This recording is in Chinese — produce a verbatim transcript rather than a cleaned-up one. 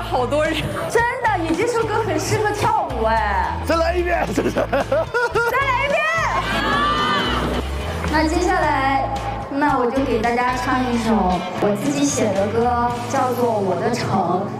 好多人。 真的，你这首歌很适合跳舞哎。 再来一遍，再来一遍。那接下来，那我就给大家唱一首我自己写的歌，叫做《我的城》。